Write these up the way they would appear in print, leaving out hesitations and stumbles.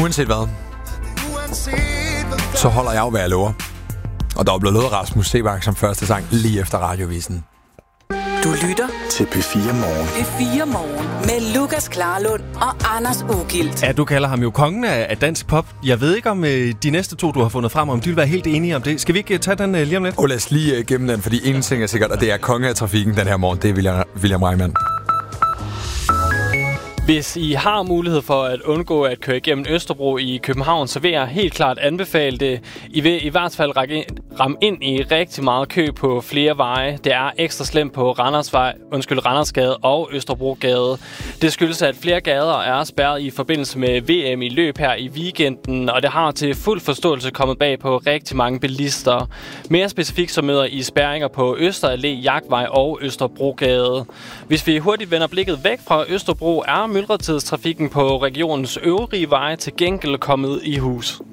Uanset hvad, så holder jeg jo, hvad jeg lover. Og der er blevet lovet Rasmus Seebach som første sang lige efter radiovisen. Du lytter til P4 Morgen. P4 Morgen med Lukas Klarlund og Anders Ugilt. Ja, du kalder ham jo kongen af dansk pop. Jeg ved ikke, om de næste to, du har fundet frem, om de vil være helt enige om det. Skal vi ikke tage den lige om lidt? Lad os lige gennem den, fordi en ting er sikkert, og det er konge af trafikken den her morgen. Det er William Reimann. Hvis I har mulighed for at undgå at køre igennem Østerbro i København, så vil jeg helt klart anbefale det. I vil i hvert fald ramme ind i rigtig meget kø på flere veje. Det er ekstra slemt på Randersgade og Østerbrogade. Det skyldes, at flere gader er spærret i forbindelse med VM i løb her i weekenden, og det har til fuld forståelse kommet bag på rigtig mange bilister. Mere specifikt så møder I spærringer på Østerallé, Jagtvej og Østerbrogade. Hvis vi hurtigt vender blikket væk fra Østerbro, er myldretidstrafikken på regionens øvrige veje til gengæld kommet i hus.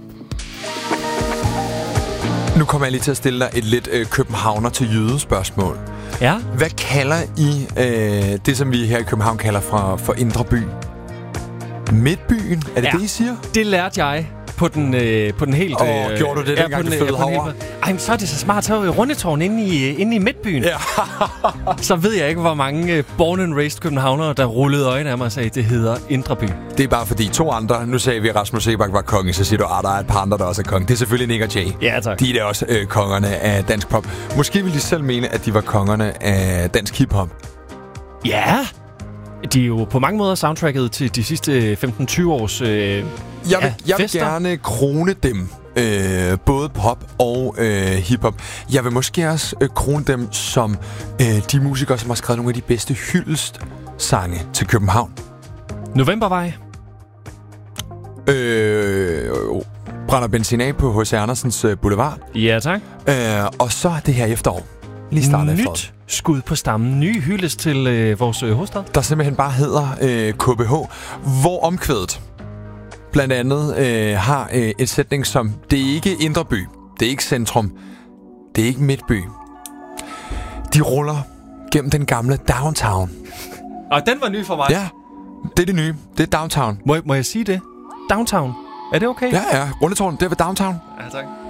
Nu kommer jeg lige til at stille dig et lidt københavner til jydespørgsmål. Ja? Hvad kalder I det, som vi her i København kalder for Indre By? Midtbyen? Er det det, I siger? Det lærte jeg på den helt... gjorde du det, dengang du flyttede herover? Ej, men så er det så smart at tage Rundetårn inde i Midtbyen. Ja. Så ved jeg ikke, hvor mange born and raised københavnere, der rullede øjnene af mig og sagde, det hedder Indre By. Det er bare fordi to andre, nu sagde vi, at Rasmus Seebach var konge, så siger du, der er et par andre, der også er konge. Det er selvfølgelig Nick og Jay. Ja, tak. De er også kongerne af dansk pop. Måske vil de selv mene, at de var kongerne af dansk hiphop. Ja! De er jo på mange måder soundtracket til de sidste 15-20 års Jeg vil gerne krone dem, både pop og hiphop. Jeg vil måske også krone dem som de musikere, som har skrevet nogle af de bedste hyldestsange til København. Novembervej. Brænder benzin af på H.C. Andersens Boulevard. Ja, tak. Og så det her efterår. Lige startet nyt skud på stammen. Ny hyldest til vores hovedstad. Der simpelthen bare hedder KBH, hvor omkvædet blandt andet har et sætning som, det er ikke Indre By, det er ikke centrum, det er ikke Midtby. De ruller gennem den gamle downtown. Og den var ny for mig. Ja, det er det nye. Det er downtown. Må jeg sige det? Downtown. Er det okay? Ja. Rundetårn, det er ved downtown. Ja, tak.